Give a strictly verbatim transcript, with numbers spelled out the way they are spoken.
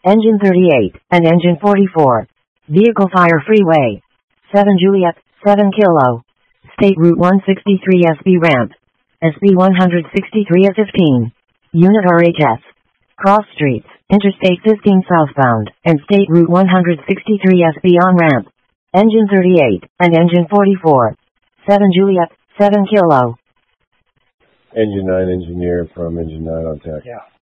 Engine thirty-eight, and Engine forty-four. Vehicle Fire Freeway. seven Juliet, seven Kilo. State Route one sixty-three S B Ramp. S B one sixty-three A fifteen. Unit R H S. Cross Streets, Interstate fifteen southbound, and State Route one sixty-three S B on ramp. Engine thirty-eight, and Engine forty-four. seven Juliet, seven Kilo. Engine nine engineer from Engine nine on tech. Yeah.